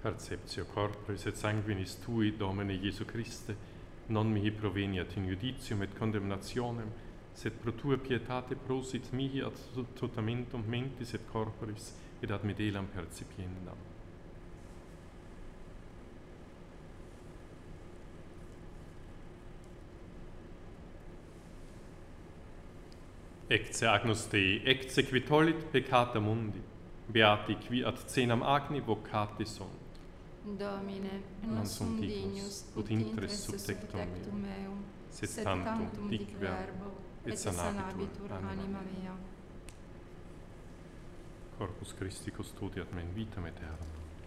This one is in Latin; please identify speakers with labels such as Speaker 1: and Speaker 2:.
Speaker 1: Perceptio corporis et sanguinis tui, Domine Iesu Christe, non mihi proveniat in judicium et condemnationem, sed pro tua pietate prosit mihi ad totamentum mentis et corporis, et ad medelam percipiendam. Ecce agnus Dei, ecce qui tollit peccata mundi, beati qui ad cenam agni vocati sunt.
Speaker 2: Domine,
Speaker 1: non sum dignus, ut intres sub tectum meum, sed tantum dic verbo, et sanabitur anima mea. Corpus Christi custodiat me in vitam aeternam.